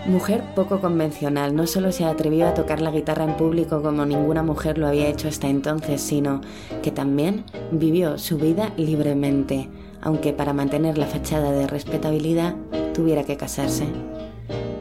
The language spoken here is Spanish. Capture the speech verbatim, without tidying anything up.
Mujer poco convencional, no solo se atrevió a tocar la guitarra en público como ninguna mujer lo había hecho hasta entonces, sino que también vivió su vida libremente, aunque para mantener la fachada de respetabilidad tuviera que casarse.